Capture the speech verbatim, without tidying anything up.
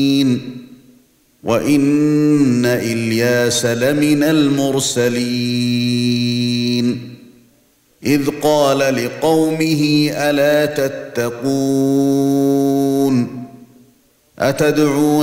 وَإِنَّ إِلْيَاسَ لَمِنَ الْمُرْسَلِينَ إِذْ قَالَ لِقَوْمِهِ أَلَا تَتَّقُونَ أَتَدْعُونَ